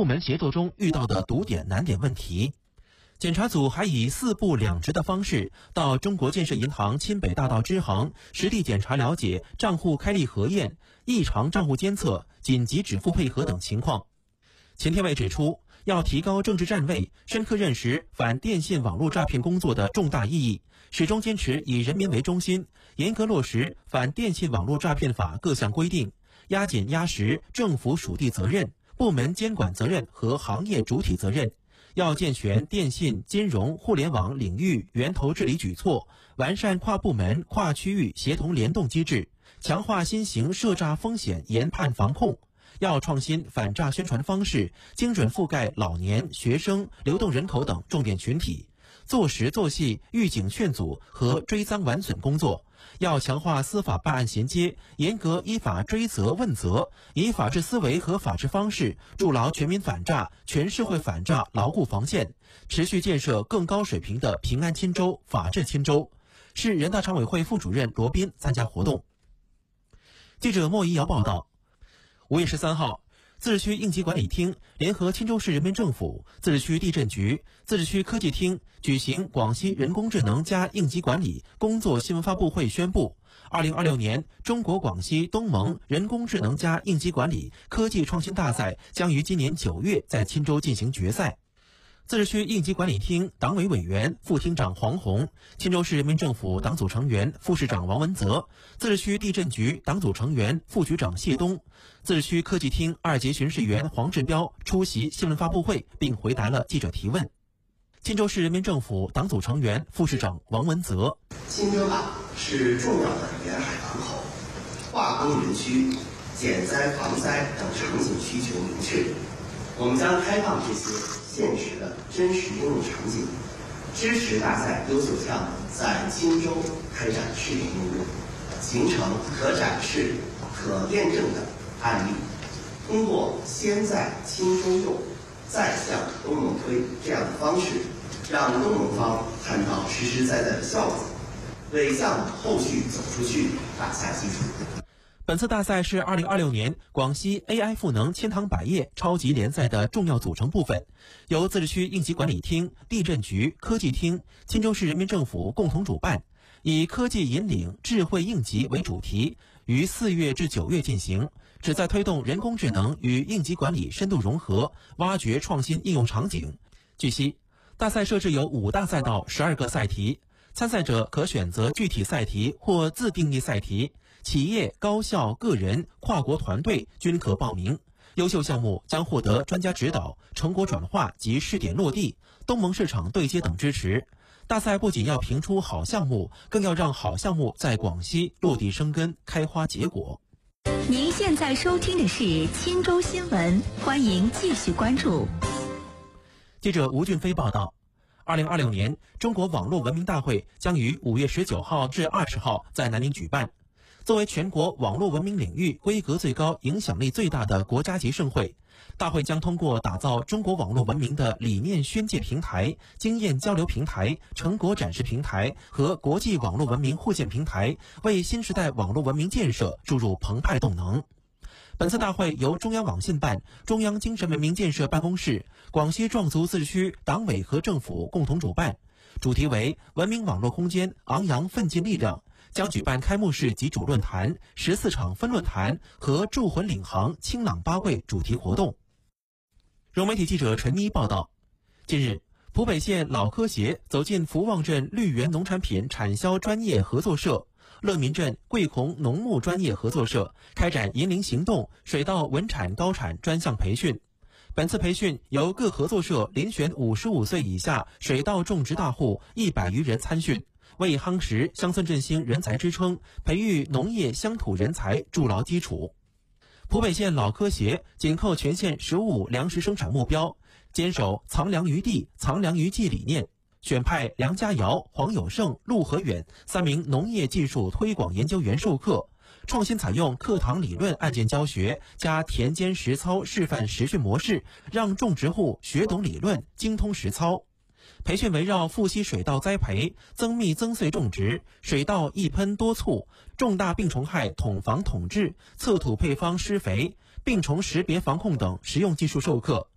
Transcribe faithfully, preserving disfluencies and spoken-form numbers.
部门协作中遇到的堵点难点问题。检查组还以四部两值的方式到中国建设银行钦北大道支行实地检查了解账户开立核验、异常账户监测、紧急止付配合等情况。钱天伟指出，要提高政治站位，深刻认识反电信网络诈骗工作的重大意义，始终坚持以人民为中心，严格落实反电信网络诈骗法各项规定，压紧压实政府属地责任、部门监管责任和行业主体责任。要健全电信、金融、互联网领域源头治理举措，完善跨部门、跨区域协同联动机制，强化新型涉诈风险研判防控。要创新反诈宣传方式，精准覆盖老年、学生、流动人口等重点群体，做实做细预警劝阻和追赃挽损工作。要强化司法办案衔接，严格依法追责问责，以法治思维和法治方式筑牢全民反诈、全社会反诈牢固防线，持续建设更高水平的平安钦州、法治钦州。市人大常委会副主任罗斌参加活动。记者莫一瑶报道。五月十三号，自治区应急管理厅联合钦州市人民政府、自治区地震局、自治区科技厅举行广西人工智能加应急管理工作新闻发布会，宣布二零二六年中国广西东盟人工智能加应急管理科技创新大赛将于今年九月在钦州进行决赛。自治区应急管理厅党委委员、副厅长黄红，钦州市人民政府党组成员、副市长王文泽，自治区地震局党组成员、副局长谢东，自治区科技厅二级巡视员黄志彪出席新闻发布会，并回答了记者提问。钦州市人民政府党组成员、副市长王文泽： 钦州港是重要的沿海港口，化工园区、减灾防灾等场景需求明确，我们将开放这些现实的真实应用场景，支持大赛优秀项目在钦州开展试点应用，形成可展示、可验证的案例。通过先在钦州用，再向东盟推这样的方式，让东盟方看到实实在在的效果，为项目后续走出去打下基础。 本次大赛是二零二六年广西 A I 赋能千堂百业超级联赛的重要组成部分，由自治区应急管理厅、地震局、科技厅、钦州市人民政府共同主办，以科技引领智慧应急为主题，于四月至九月进行，旨在推动人工智能与应急管理深度融合，挖掘创新应用场景。据悉，大赛设置有五大赛道、十二个赛题，参赛者可选择具体赛题或自定义赛题，企业、高校、个人、跨国团队均可报名。优秀项目将获得专家指导、成果转化及试点落地、东盟市场对接等支持。大赛不仅要评出好项目，更要让好项目在广西落地生根、开花结果。 您现在收听的是钦州新闻，欢迎继续关注。 记者吴俊飞报道。二零二六年中国网络文明大会将于五月十九号至二十号在南宁举办。作为全国网络文明领域规格最高、影响力最大的国家级盛会，大会将通过打造中国网络文明的理念宣介平台、经验交流平台、成果展示平台和国际网络文明互鉴平台，为新时代网络文明建设注入澎湃动能。本次大会由中央网信办、中央精神文明建设办公室、广西壮族自治区党委和政府共同主办，主题为文明网络空间昂扬奋进力量，将举办开幕式及主论坛、十四场分论坛和铸魂领航、清朗八位主题活动。融媒体记者陈妮报道，近日，浦北县老科协走进福旺镇绿源农产品产销专业合作社、乐民镇桂红农牧专业合作社，开展引领行动水稻稳产高产专项培训。本次培训由各合作社遴选五十五岁以下水稻种植大户一百余人参训，为夯实乡村振兴人才支撑、培育农业乡土人才筑牢基础。浦北县老科协紧扣全县“十五五”粮食生产目标，坚守藏粮于地、藏粮于技理念，选派梁家尧、黄有胜、陆和远三名农业技术推广研究员授课，创新采用课堂理论案件教学加田间实操示范实训模式，让种植户学懂理论、精通实操。培训围绕富硒水稻栽培、增密增穗种植、水稻一喷多促、重大病虫害统防统治、测土配方施肥、病虫识别防控等实用技术授课，